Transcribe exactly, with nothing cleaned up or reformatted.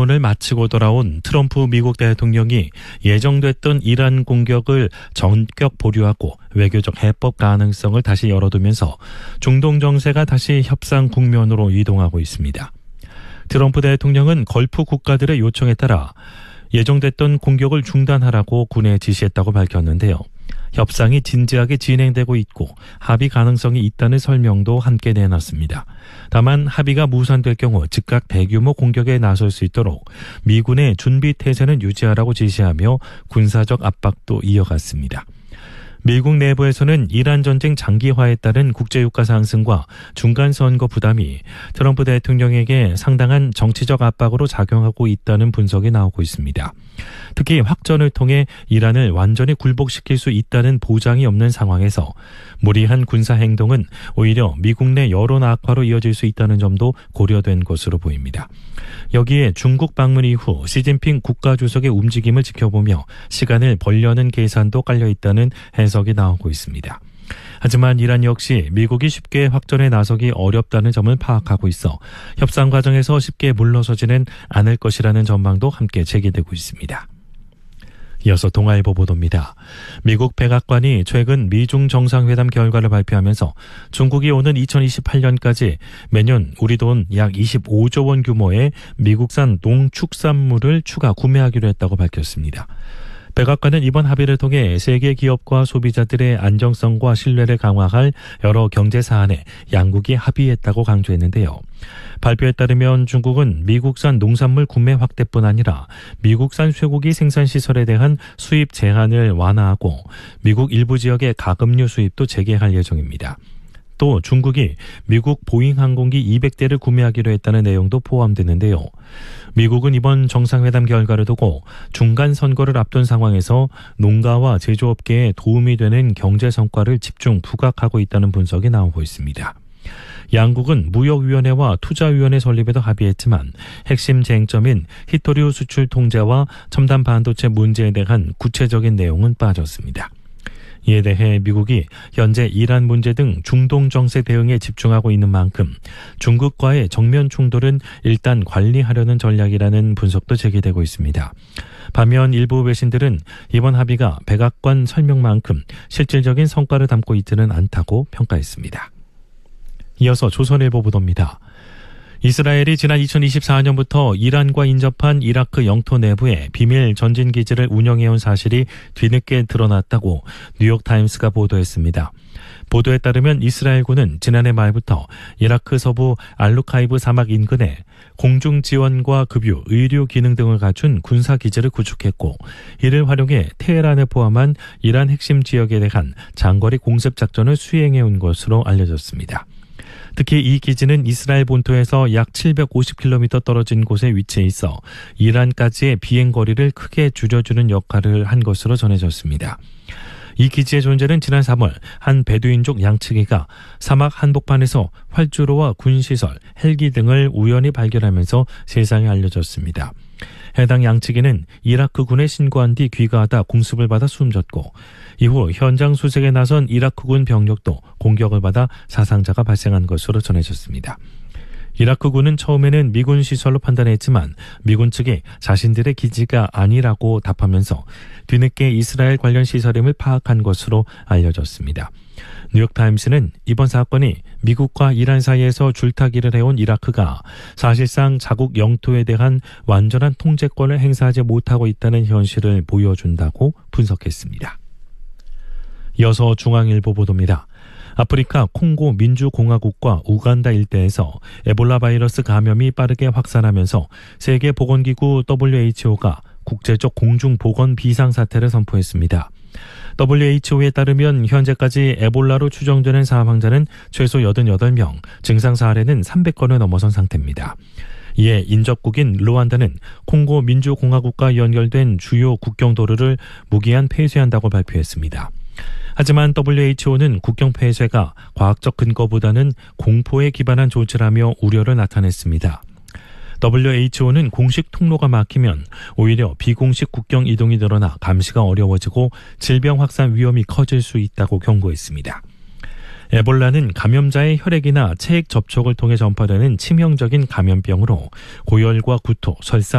방문을 마치고 돌아온 트럼프 미국 대통령이 예정됐던 이란 공격을 전격 보류하고 외교적 해법 가능성을 다시 열어두면서 중동 정세가 다시 협상 국면으로 이동하고 있습니다. 트럼프 대통령은 걸프 국가들의 요청에 따라 예정됐던 공격을 중단하라고 군에 지시했다고 밝혔는데요. 협상이 진지하게 진행되고 있고 합의 가능성이 있다는 설명도 함께 내놨습니다. 다만 합의가 무산될 경우 즉각 대규모 공격에 나설 수 있도록 미군의 준비 태세는 유지하라고 지시하며 군사적 압박도 이어갔습니다. 미국 내부에서는 이란 전쟁 장기화에 따른 국제유가 상승과 중간선거 부담이 트럼프 대통령에게 상당한 정치적 압박으로 작용하고 있다는 분석이 나오고 있습니다. 특히 확전을 통해 이란을 완전히 굴복시킬 수 있다는 보장이 없는 상황에서 무리한 군사 행동은 오히려 미국 내 여론 악화로 이어질 수 있다는 점도 고려된 것으로 보입니다. 여기에 중국 방문 이후 시진핑 국가주석의 움직임을 지켜보며 시간을 벌려는 계산도 깔려있다는 해석이 나오고 있습니다. 하지만 이란 역시 미국이 쉽게 확전에 나서기 어렵다는 점을 파악하고 있어 협상 과정에서 쉽게 물러서지는 않을 것이라는 전망도 함께 제기되고 있습니다. 이어서 동아일보 보도입니다. 미국 백악관이 최근 미중 정상회담 결과를 발표하면서 중국이 오는 이천이십팔 년까지 매년 우리 돈 약 이십오조 원 규모의 미국산 농축산물을 추가 구매하기로 했다고 밝혔습니다. 백악관은 이번 합의를 통해 세계 기업과 소비자들의 안정성과 신뢰를 강화할 여러 경제 사안에 양국이 합의했다고 강조했는데요. 발표에 따르면 중국은 미국산 농산물 구매 확대뿐 아니라 미국산 쇠고기 생산 시설에 대한 수입 제한을 완화하고 미국 일부 지역의 가금류 수입도 재개할 예정입니다. 또 중국이 미국 보잉 항공기 이백 대를 구매하기로 했다는 내용도 포함되는데요. 미국은 이번 정상회담 결과를 두고 중간 선거를 앞둔 상황에서 농가와 제조업계에 도움이 되는 경제 성과를 집중 부각하고 있다는 분석이 나오고 있습니다. 양국은 무역위원회와 투자위원회 설립에도 합의했지만 핵심 쟁점인 히토류 수출 통제와 첨단 반도체 문제에 대한 구체적인 내용은 빠졌습니다. 이에 대해 미국이 현재 이란 문제 등 중동 정세 대응에 집중하고 있는 만큼 중국과의 정면 충돌은 일단 관리하려는 전략이라는 분석도 제기되고 있습니다. 반면 일부 외신들은 이번 합의가 백악관 설명만큼 실질적인 성과를 담고 있지는 않다고 평가했습니다. 이어서 조선일보 보도입니다. 이스라엘이 지난 이천이십사 년부터 이란과 인접한 이라크 영토 내부에 비밀 전진기지를 운영해온 사실이 뒤늦게 드러났다고 뉴욕타임스가 보도했습니다. 보도에 따르면 이스라엘군은 지난해 말부터 이라크 서부 알루카이브 사막 인근에 공중 지원과 급유, 의료 기능 등을 갖춘 군사기지를 구축했고 이를 활용해 테헤란을 포함한 이란 핵심 지역에 대한 장거리 공습 작전을 수행해온 것으로 알려졌습니다. 특히 이 기지는 이스라엘 본토에서 약 칠백오십 킬로미터 떨어진 곳에 위치해 있어 이란까지의 비행거리를 크게 줄여주는 역할을 한 것으로 전해졌습니다. 이 기지의 존재는 지난 삼월 한 베두인족 양측이가 사막 한복판에서 활주로와 군시설, 헬기 등을 우연히 발견하면서 세상에 알려졌습니다. 해당 양측에는 이라크군에 신고한 뒤 귀가하다 공습을 받아 숨졌고 이후 현장 수색에 나선 이라크군 병력도 공격을 받아 사상자가 발생한 것으로 전해졌습니다. 이라크군은 처음에는 미군 시설로 판단했지만 미군 측이 자신들의 기지가 아니라고 답하면서 뒤늦게 이스라엘 관련 시설임을 파악한 것으로 알려졌습니다. 뉴욕타임스는 이번 사건이 미국과 이란 사이에서 줄타기를 해온 이라크가 사실상 자국 영토에 대한 완전한 통제권을 행사하지 못하고 있다는 현실을 보여준다고 분석했습니다. 이어서 중앙일보 보도입니다. 아프리카 콩고 민주공화국과 우간다 일대에서 에볼라 바이러스 감염이 빠르게 확산하면서 세계보건기구 더블유에이치오가 국제적 공중보건 비상사태를 선포했습니다. 더블유에이치오에 따르면 현재까지 에볼라로 추정되는 사망자는 최소 여든여덟 명, 증상 사례는 삼백 건을 넘어선 상태입니다. 이에 인접국인 루안다는 콩고 민주공화국과 연결된 주요 국경도로를 무기한 폐쇄한다고 발표했습니다. 하지만 더블유에이치오는 국경 폐쇄가 과학적 근거보다는 공포에 기반한 조치라며 우려를 나타냈습니다. 더블유에이치오는 공식 통로가 막히면 오히려 비공식 국경 이동이 늘어나 감시가 어려워지고 질병 확산 위험이 커질 수 있다고 경고했습니다. 에볼라는 감염자의 혈액이나 체액 접촉을 통해 전파되는 치명적인 감염병으로 고열과 구토, 설사,